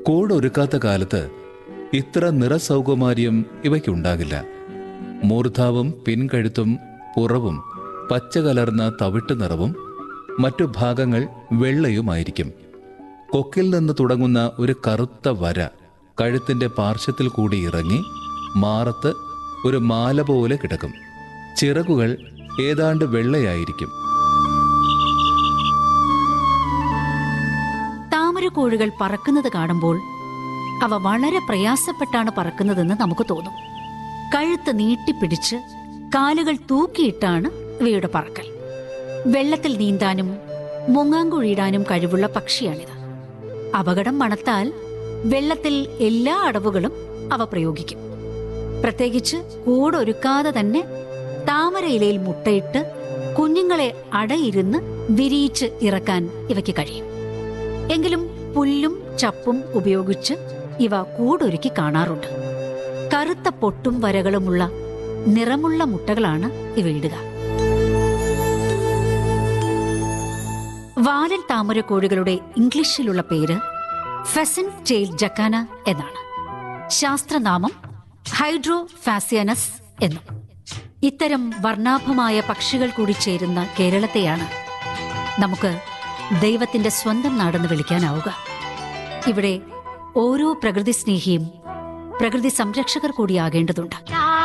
കൂടൊരുക്കാത്ത കാലത്ത് ഇത്ര നിറസൗകുമാര്യം ഇവയ്ക്കുണ്ടാകില്ല. മൂർധാവും പിൻകഴുത്തും പുറവും പച്ച കലർന്ന തവിട്ട് നിറവും മറ്റു ഭാഗങ്ങൾ വെള്ളയുമായിരിക്കും. കൊക്കിൽ നിന്ന് തുടങ്ങുന്ന ഒരു കറുത്ത വര കഴുത്തിന്റെ പാർശ്വത്തിൽ കൂടി ഇറങ്ങി മാറത്ത് ഒരു മാല പോലെ കിടക്കും. ചിറകുകൾ ഏതാണ്ട് വെള്ളയായിരിക്കും. താമരക്കോഴികൾ പറക്കുന്നത് കാണുമ്പോൾ അവ വളരെ പ്രയാസപ്പെട്ടാണ് പറക്കുന്നതെന്ന് നമുക്ക് തോന്നും. കഴുത്ത് നീട്ടിപ്പിടിച്ച് കാലുകൾ തൂക്കിയിട്ടാണ് ഇവയുടെ പറക്കൽ. വെള്ളത്തിൽ നീന്താനും മുങ്ങാങ്കുഴിയിടാനും കഴിവുള്ള പക്ഷിയാണിത്. അപകടം മണത്താൽ വെള്ളത്തിൽ എല്ലാ അടവുകളും അവ പ്രയോഗിക്കും. പ്രത്യേകിച്ച് കൂടൊരുക്കാതെ തന്നെ താമരയിലയിൽ മുട്ടയിട്ട് കുഞ്ഞുങ്ങളെ അടയിരുന്ന് വിരിയിച്ച് ഇറക്കാൻ ഇവയ്ക്ക് കഴിയും. എങ്കിലും പുല്ലും ചപ്പും ഉപയോഗിച്ച് ഇവ കൂടൊരുക്കി കാണാറുണ്ട്. കറുത്ത പൊട്ടും വരകളുമുള്ള നിറമുള്ള മുട്ടകളാണ് ഇവയിടുക. വാലൻ താമരക്കോഴികളുടെ ഇംഗ്ലീഷിലുള്ള പേര് ഫെസന്റ് ടെയിൽ ജക്കാന എന്നാണ്. ശാസ്ത്രനാമം ഹൈഡ്രോഫാസിയനസ് എന്നും. ഇത്തരം വർണ്ണാഭമായ പക്ഷികൾ കൂടി ചേരുന്ന കേരളത്തെയാണ് നമുക്ക് ദൈവത്തിന്റെ സ്വന്തം നാടെന്ന് വിളിക്കാനാവുക. ഇവിടെ ഓരോ പ്രകൃതി സ്നേഹിയും പ്രകൃതി സംരക്ഷകർ കൂടിയാകേണ്ടതുണ്ട്.